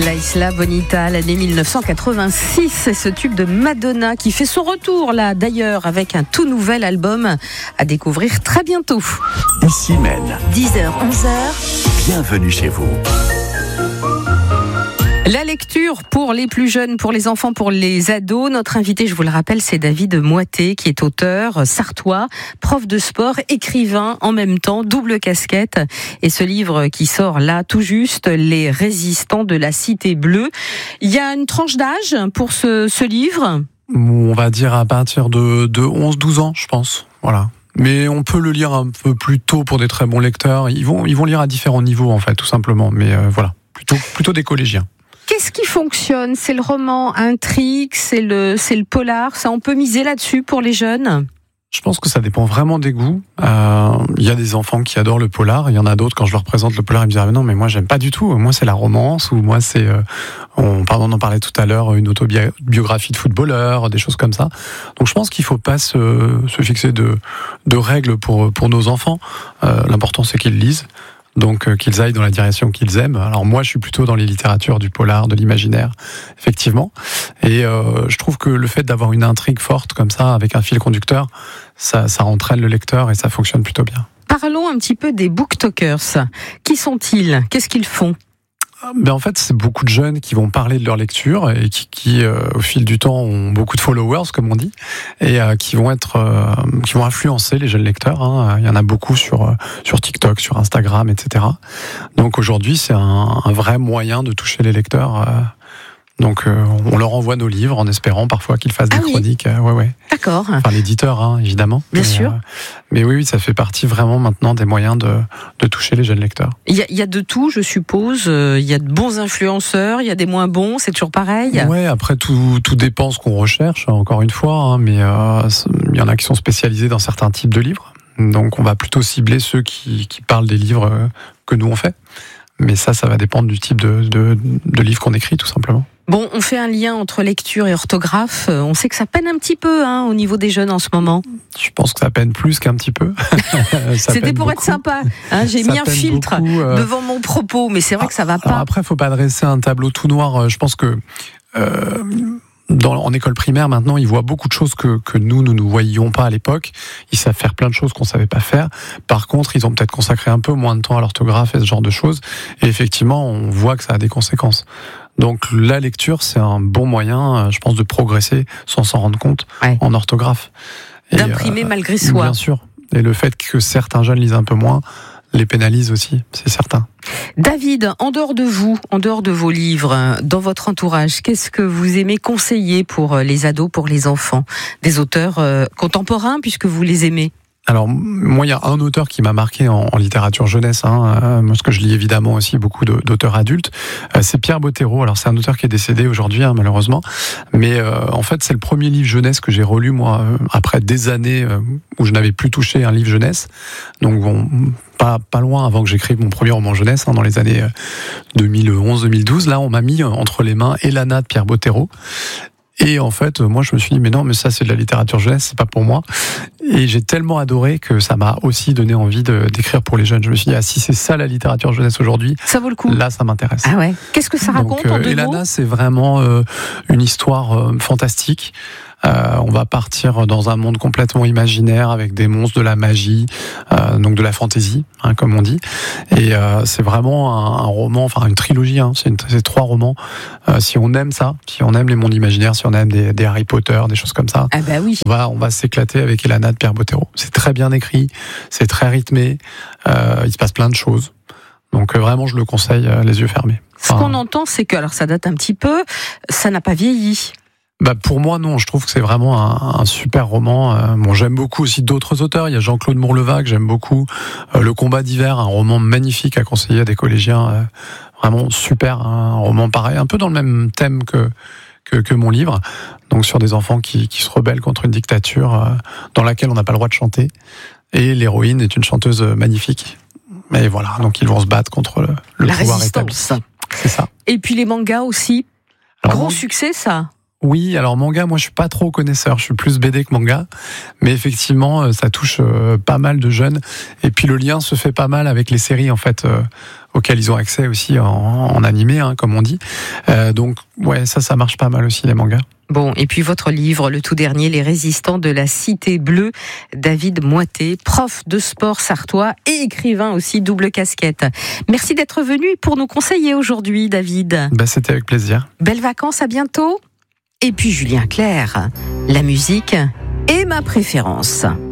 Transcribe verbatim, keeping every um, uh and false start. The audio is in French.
La Isla Bonita, l'année mille neuf cent quatre-vingt-six, c'est ce tube de Madonna qui fait son retour là d'ailleurs avec un tout nouvel album à découvrir très bientôt. Ici Maine. dix heures, onze heures. Bienvenue chez vous. La lecture pour les plus jeunes, pour les enfants, pour les ados. Notre invité, je vous le rappelle, c'est David Moité, qui est auteur sartois, prof de sport, écrivain en même temps, double casquette. Et ce livre qui sort là tout juste, Les résistants de la Cité Bleue. Il y a une tranche d'âge pour ce, ce livre ? On va dire à partir de, de onze douze ans, je pense. Voilà. Mais on peut le lire un peu plus tôt pour des très bons lecteurs. Ils vont, ils vont lire à différents niveaux, en fait, tout simplement. Mais euh, voilà, plutôt, plutôt des collégiens. Qu'est-ce qui fonctionne ? C'est le roman intrigue, c'est le, c'est le polar. Ça, on peut miser là-dessus pour les jeunes ? Je pense que ça dépend vraiment des goûts. Euh, il y a des enfants qui adorent le polar. Il y en a d'autres, quand je leur présente le polar, ils me disent ah, non, mais moi j'aime pas du tout. Moi c'est la romance, ou moi c'est, euh, on, pardon, on en parlait tout à l'heure, une autobiographie de footballeur, des choses comme ça. Donc je pense qu'il faut pas se, se fixer de, de règles pour pour nos enfants. Euh, l'important c'est qu'ils lisent. Donc euh, qu'ils aillent dans la direction qu'ils aiment. Alors moi, je suis plutôt dans les littératures du polar, de l'imaginaire, effectivement. Et euh, je trouve que le fait d'avoir une intrigue forte comme ça, avec un fil conducteur, ça, ça entraîne le lecteur et ça fonctionne plutôt bien. Parlons un petit peu des booktalkers. Qui sont-ils ? Qu'est-ce qu'ils font ? Ben en fait, c'est beaucoup de jeunes qui vont parler de leur lecture et qui, qui euh, au fil du temps, ont beaucoup de followers, comme on dit, et euh, qui vont être, euh, qui vont influencer les jeunes lecteurs. Hein. Il y en a beaucoup sur sur TikTok, sur Instagram, et cetera. Donc aujourd'hui, c'est un, un vrai moyen de toucher les lecteurs. Euh, Donc euh, on leur envoie nos livres en espérant parfois qu'ils fassent des ah oui. chroniques. Euh, ouais, ouais. D'accord. Enfin l'éditeur, hein, évidemment. Bien mais, sûr. Euh, mais oui, oui, ça fait partie vraiment maintenant des moyens de, de toucher les jeunes lecteurs. Il y a, il y a de tout, je suppose. Il y a de bons influenceurs, il y a des moins bons. C'est toujours pareil. Ouais, après tout, tout dépend ce qu'on recherche. Encore une fois, hein, mais euh, il y en a qui sont spécialisés dans certains types de livres. Donc on va plutôt cibler ceux qui, qui parlent des livres que nous on fait. Mais ça, ça va dépendre du type de, de, de livre qu'on écrit, tout simplement. Bon, on fait un lien entre lecture et orthographe. On sait que ça peine un petit peu hein, au niveau des jeunes en ce moment. Je pense que ça peine plus qu'un petit peu. C'était pour beaucoup. Être sympa. Hein, j'ai ça mis un filtre beaucoup, euh... devant mon propos, mais c'est vrai que ça va pas. Alors après, faut pas dresser un tableau tout noir. Je pense que euh, dans, en école primaire, maintenant, ils voient beaucoup de choses que, que nous, nous ne voyions pas à l'époque. Ils savent faire plein de choses qu'on savait pas faire. Par contre, ils ont peut-être consacré un peu moins de temps à l'orthographe et ce genre de choses. Et effectivement, on voit que ça a des conséquences. Donc la lecture, c'est un bon moyen, je pense, de progresser sans s'en rendre compte ouais. en orthographe. Et d'imprimer euh, malgré soi. Bien sûr. Et le fait que certains jeunes lisent un peu moins les pénalise aussi, c'est certain. David, en dehors de vous, en dehors de vos livres, dans votre entourage, qu'est-ce que vous aimez conseiller pour les ados, pour les enfants ? Des auteurs euh, contemporains, puisque vous les aimez ? Alors moi, il y a un auteur qui m'a marqué en, en littérature jeunesse, hein, euh, parce que je lis évidemment aussi beaucoup de, d'auteurs adultes. Euh, c'est Pierre Bottero. Alors c'est un auteur qui est décédé aujourd'hui, hein, malheureusement, mais euh, en fait c'est le premier livre jeunesse que j'ai relu moi euh, après des années euh, où je n'avais plus touché un livre jeunesse. Donc bon, pas pas loin avant que j'écrive mon premier roman jeunesse, hein, dans les années euh, deux mille onze deux mille douze. Là, on m'a mis entre les mains Elana de Pierre Bottero. Et en fait, moi, je me suis dit, mais non, mais ça, c'est de la littérature jeunesse, c'est pas pour moi. Et j'ai tellement adoré que ça m'a aussi donné envie de, d'écrire pour les jeunes. Je me suis dit, ah, si c'est ça la littérature jeunesse aujourd'hui, ça vaut le coup. Là, ça m'intéresse. Ah ouais. Qu'est-ce que ça raconte Donc, en euh, deux Elana, mots ? c'est vraiment euh, une histoire euh, fantastique. Euh, on va partir dans un monde complètement imaginaire avec des monstres, de la magie, euh, donc de la fantaisie, hein, comme on dit. Et euh, c'est vraiment un, un roman, enfin une trilogie. Hein, c'est, une, c'est trois romans. Euh, si on aime ça, si on aime les mondes imaginaires, si on aime des, des Harry Potter, des choses comme ça, ah bah oui. on va on va s'éclater avec Elana de Pierre Bottero. C'est très bien écrit, c'est très rythmé. Euh, il se passe plein de choses. Donc euh, vraiment, je le conseille, euh, les yeux fermés. Enfin, ce qu'on entend, c'est que, alors ça date un petit peu, ça n'a pas vieilli. Bah pour moi non, je trouve que c'est vraiment un, un super roman. Euh, bon, j'aime beaucoup aussi d'autres auteurs. Il y a Jean-Claude Mourlevac, j'aime beaucoup. Euh, Le Combat d'hiver, un roman magnifique à conseiller à des collégiens. Euh, vraiment super, un roman pareil, un peu dans le même thème que que, que mon livre. Donc sur des enfants qui, qui se rebellent contre une dictature euh, dans laquelle on n'a pas le droit de chanter. Et l'héroïne est une chanteuse magnifique. Mais voilà, donc ils vont se battre contre le, le La pouvoir résistance. établi. C'est ça. Et puis les mangas aussi. Alors, Gros bon, succès, ça. Oui, alors manga, moi je suis pas trop connaisseur, je suis plus B D que manga, mais effectivement ça touche euh, pas mal de jeunes, et puis le lien se fait pas mal avec les séries en fait euh, auxquelles ils ont accès aussi en, en animé, hein, comme on dit. Euh, donc ouais, ça, ça marche pas mal aussi les mangas. Bon, et puis votre livre, le tout dernier, Les résistants de la Cité Bleue, David Moité, prof de sport sartois et écrivain aussi, double casquette. Merci d'être venu pour nous conseiller aujourd'hui, David. Bah, c'était avec plaisir. Belles vacances, à bientôt. Et puis Julien Clerc, la musique est ma préférence.